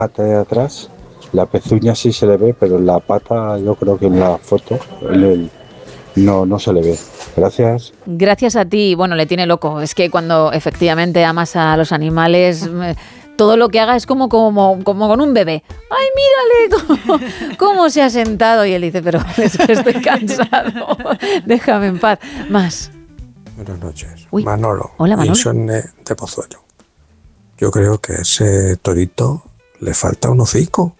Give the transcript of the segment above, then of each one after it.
pata de atrás, la pezuña sí se le ve, pero en la pata yo creo que en la foto no se le ve. Gracias. Gracias a ti. Bueno, le tiene loco. Es que cuando efectivamente amas a los animales, todo lo que haga es como con un bebé. ¡Ay, mírale cómo se ha sentado! Y él dice, pero es que estoy cansado. Déjame en paz. Más. Buenas noches. Uy. Manolo. Hola, Manolo. Insomne de Pozuelo. Yo creo que a ese torito le falta un hocico.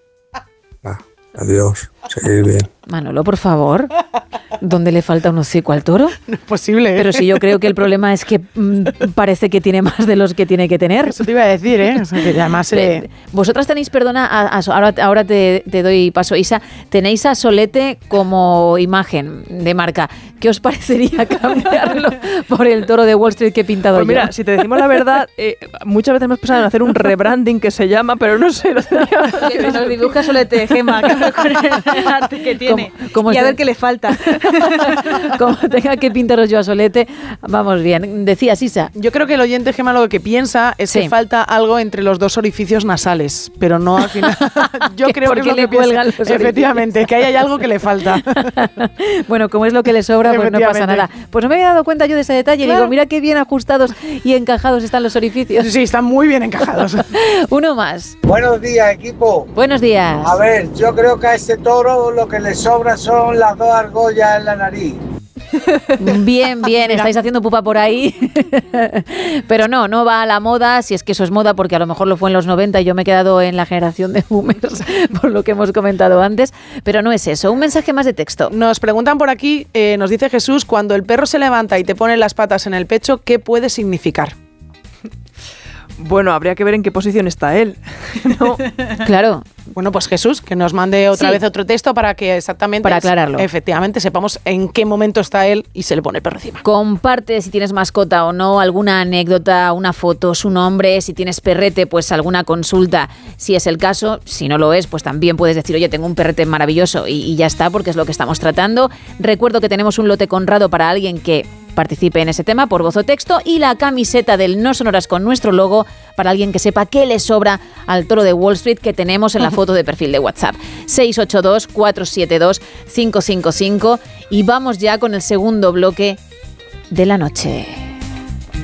Adiós. Seguir bien. Manolo, por favor. ¿Dónde le falta un hocico al toro? No es posible. Pero si yo creo que el problema es que parece que tiene más de los que tiene que tener. Eso te iba a decir, ¿eh? O sea, que además, vosotras tenéis, perdona, ahora te doy paso, Isa, tenéis a Solete como imagen de marca. ¿Qué os parecería cambiarlo por el toro de Wall Street que he pintado pues mira, yo? si te decimos la verdad, muchas veces hemos pensado en hacer un rebranding que se llama, pero no sé. Que nos dibuja Solete, Gemma, con el arte que tiene. ¿Cómo y a está? ver qué le falta. Como tenga que pintaros yo a Solete, vamos bien. Decías, Isa. yo creo que el oyente Gemma lo que piensa es que falta algo entre los dos orificios nasales, pero no al final. Yo creo que es ¿Por qué lo le que piensa. cuelgan los Efectivamente, que ahí hay algo que le falta. Bueno, como es lo que le sobra, pues no pasa nada. Pues no me había dado cuenta yo de ese detalle. Claro. Digo, mira qué bien ajustados y encajados están los orificios. Sí, están muy bien encajados. Uno más. Buenos días, equipo. Buenos días. A ver, yo creo que a ese toro lo que le sobra son las dos argollas en la nariz. Bien, estáis haciendo pupa por ahí. Pero no va a la moda, si es que eso es moda, porque a lo mejor lo fue en los 90 y yo me he quedado en la generación de boomers, por lo que hemos comentado antes. Pero no es eso, un mensaje más de texto. Nos preguntan por aquí, nos dice Jesús, cuando el perro se levanta y te pone las patas en el pecho, ¿qué puede significar? Bueno, habría que ver en qué posición está él. ¿No? Claro. Bueno, pues Jesús, que nos mande otra vez otro texto para que exactamente... Para aclararlo. Efectivamente, sepamos en qué momento está él y se le pone el perro encima. Comparte, si tienes mascota o no, alguna anécdota, una foto, su nombre. Si tienes perrete, pues alguna consulta, si es el caso. Si no lo es, pues también puedes decir, oye, tengo un perrete maravilloso y ya está, porque es lo que estamos tratando. Recuerdo que tenemos un lote conrado para alguien que participe en ese tema por voz o texto, y la camiseta del No Sonoras con nuestro logo para alguien que sepa qué le sobra al toro de Wall Street que tenemos en la foto de perfil de WhatsApp. 682-472-555, y vamos ya con el segundo bloque de la noche.